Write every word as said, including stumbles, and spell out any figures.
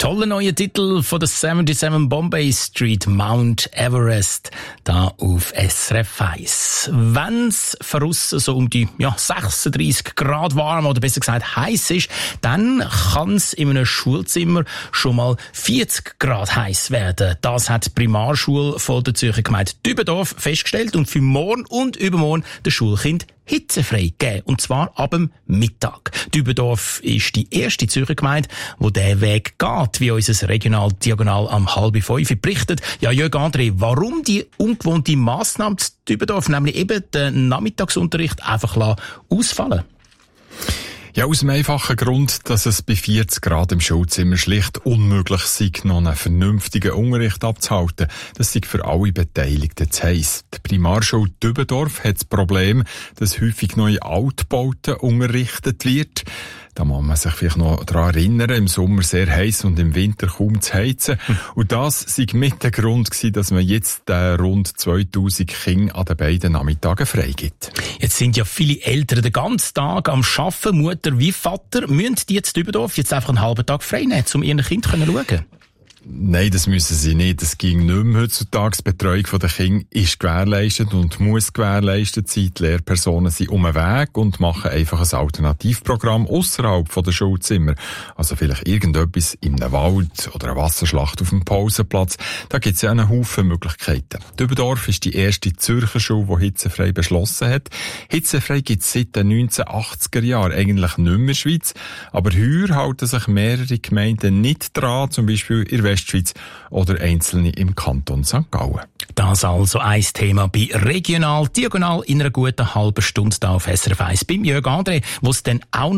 Toller neuer Titel von der siebenundsiebzig Bombay Street, Mount Everest, da auf S R F eins. Wenn's draussen so um die ja, sechsunddreissig Grad warm oder besser gesagt heiß ist, dann kann's in einem Schulzimmer schon mal vierzig Grad heiß werden. Das hat die Primarschule von der Zürcher Gemeinde Dübendorf festgestellt und für morgen und übermorgen den Schulkind hitzefrei gegeben. Und zwar ab dem Mittag. Dübendorf ist die erste Zürcher Gemeinde, wo der Weg geht, wie unser Regional Diagonal am halb fünf berichtet. Ja, Jörg André, warum die ungewohnte Massnahme zu Dübendorf, nämlich eben den Nachmittagsunterricht einfach ausfallen? Ja, aus dem einfachen Grund, dass es bei vierzig Grad im Schulzimmer schlicht unmöglich sei, noch einen vernünftigen Unterricht abzuhalten. Das sei für alle Beteiligten zu heiss. Die Primarschule Dübendorf hat das Problem, dass häufig neue Altbauten unterrichtet wird. Da muss man sich vielleicht noch daran erinnern, im Sommer sehr heiß und im Winter kaum zu heizen. Hm. Und das sei mit der Grund gewesen, dass man jetzt äh, rund zweitausend Kinder an den beiden Nachmittagen freigibt. Jetzt sind ja viele Eltern den ganzen Tag am Arbeiten, Mutter wie Vater. Müssen die jetzt Dübendorf jetzt einfach einen halben Tag frei nehmen, um ihren Kind zu schauen? Nein, das müssen sie nicht. Das ging nicht mehr heutzutage. Die Betreuung der Kinder ist gewährleistet und muss gewährleistet sein. Die Lehrpersonen sind um den Weg und machen einfach ein Alternativprogramm ausserhalb der Schulzimmer. Also vielleicht irgendetwas in einem Wald oder eine Wasserschlacht auf dem Pausenplatz. Da gibt es ja einen Haufen Möglichkeiten. Dübendorf ist die erste Zürcher Schule, die hitzefrei beschlossen hat. Hitzefrei gibt es seit den neunzehnhundertachtziger Jahren eigentlich nicht mehr in der Schweiz. Aber heuer halten sich mehrere Gemeinden nicht dran, zum Beispiel in Westschweiz oder einzelne im Kanton Sankt Gallen. Das also ein Thema bei Regional Diagonal in einer guten halben Stunde da auf S R F eins beim Jörg André, wo es dann auch